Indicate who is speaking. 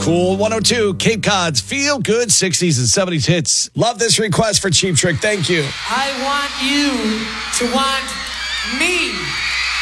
Speaker 1: Cool 102, Cape Cod's Feel Good 60s and 70s hits. Love this request for Cheap Trick. Thank you.
Speaker 2: I want you to want me.